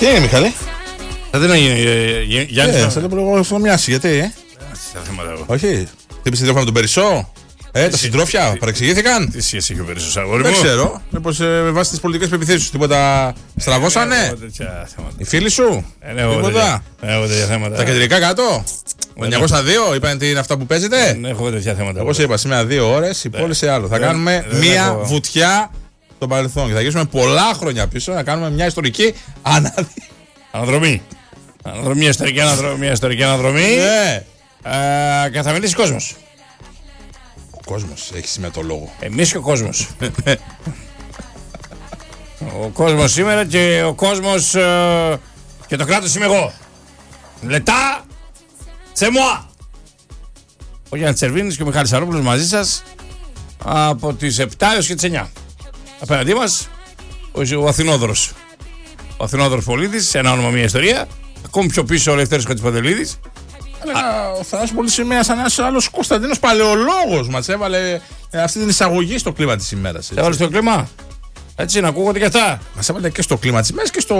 Τι είναι, Μιχάλη? Δεν είναι Γιάννη. Θα το μοιάσει, γιατί, Όχι. Χτύπησε τηλέφωνο τον Περισσό. Τα συντρόφια παρεξηγήθηκαν. Τι σχέση έχει ο Περισσός, αγόρι μου? Δεν ξέρω. Μήπως με βάση τις πολιτικές πεπιθήσεις σου τίποτα στραβώσανε? Οι φίλοι σου? Τίποτα. Τα κεντρικά κάτω? 902 είπαν τι είναι αυτά που παίζετε? Δεν έχω τέτοια θέματα. Εγώ σε είπα σήμερα 2 ώρες, η πόλη σε άλλο. Θα κάνουμε μία βουτιά στο παρελθόν και θα γυρίσουμε πολλά χρόνια πίσω να κάνουμε μια ιστορική αναδρομή. Μια ιστορική αναδρομή. Και θα μιλήσει κόσμος. Ο κόσμος έχει σήμερα το λόγο. Εμείς και ο κόσμος. Ο κόσμος σήμερα και ο κόσμος και το κράτος είμαι εγώ. Λετά, τσεμουά. Ο Γιάννης Τσερβίνης και ο Μιχάλης Σαρόπουλος μαζί σας από τις 7 έως και τις 9. Απέναντί μας ο Αθηνόδωρος. Ο Αθηνόδωρος πολίτης, ένα όνομα, μια ιστορία. Ακόμη πιο πίσω ο Ελευθέριος Χατζηπαντελίδης. Ο Θανάσης πολύ σημαία σαν ένας άλλος Κωνσταντίνος Παλαιολόγος μας έβαλε αυτή την εισαγωγή στο κλίμα της ημέρας. Έβαλε στο κλίμα. Έτσι να ακούγονται και αυτά. Μας έβαλε και στο κλίμα της ημέρας και στο